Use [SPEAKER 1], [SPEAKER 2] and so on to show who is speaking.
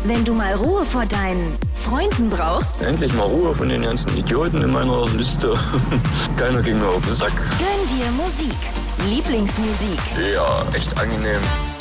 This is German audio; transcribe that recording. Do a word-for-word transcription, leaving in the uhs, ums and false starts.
[SPEAKER 1] Wenn du mal Ruhe vor deinen Freunden brauchst,
[SPEAKER 2] endlich mal Ruhe von den ganzen Idioten in meiner Liste. Keiner ging mir auf den Sack.
[SPEAKER 1] gönn dir Musik. Lieblingsmusik.
[SPEAKER 2] Ja, echt angenehm.